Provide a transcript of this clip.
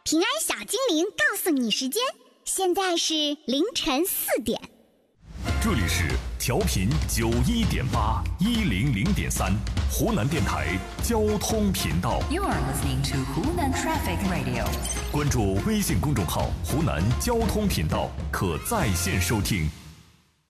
平安小精灵告诉你时间，现在是凌晨4点。 这里是调频91.8 100.3湖南电台交通频道。 You are listening to Hunan Traffic Radio。 关注微信公众号“湖南交通频道”，可在线收听。